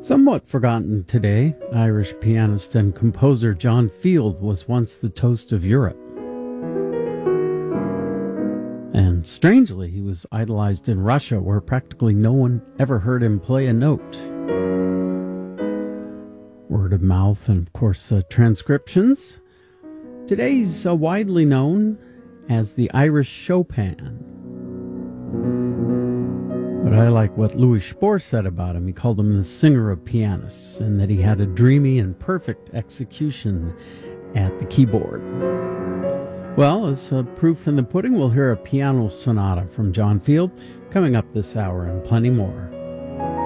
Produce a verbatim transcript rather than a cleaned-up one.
Somewhat forgotten today, Irish pianist and composer John Field was once the toast of Europe. And strangely, he was idolized in Russia, where practically no one ever heard him play a note. Word of mouth and, of course, uh, transcriptions. Today he's uh, widely known as the Irish Chopin. But I like what Louis Spohr said about him. He called him the singer of pianists, and that he had a dreamy and perfect execution at the keyboard. Well, as a proof in the pudding, we'll hear a piano sonata from John Field coming up this hour and plenty more.